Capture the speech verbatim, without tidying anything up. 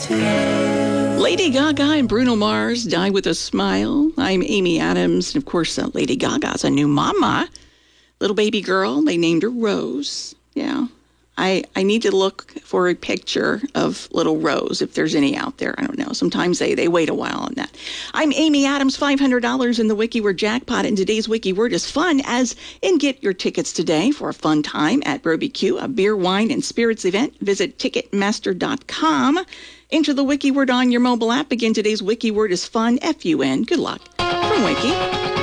Lady Gaga and Bruno Mars, Die with a Smile. I'm Amy Adams. And of course, uh, Lady Gaga's a new mama. Little baby girl. They named her Rose. Yeah. I, I need to look for a picture of little Rose, if there's any out there. I don't know. Sometimes they, they wait a while on that. I'm Amy Adams, five hundred dollars in the WikiWord jackpot. And today's WikiWord is fun, as in get your tickets today for a fun time at BroBQ, a beer, wine, and spirits event. Visit Ticketmaster dot com. Enter the WikiWord on your mobile app. Again, today's WikiWord is fun, F U N. Good luck from Wiki.